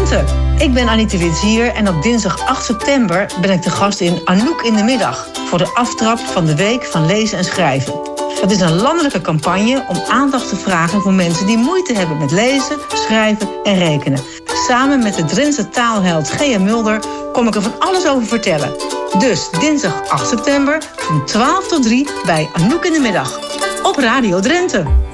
Drenthe. Ik ben Anita Witsier en op dinsdag 8 september ben ik te gast in Anouk in de middag voor de aftrap van de Week van Lezen en Schrijven. Dat is een landelijke campagne om aandacht te vragen voor mensen die moeite hebben met lezen, schrijven en rekenen. Samen met de Drentse taalheld Gea Mulder kom ik er van alles over vertellen. Dus dinsdag 8 september van 12 tot 3 bij Anouk in de middag op Radio Drenthe.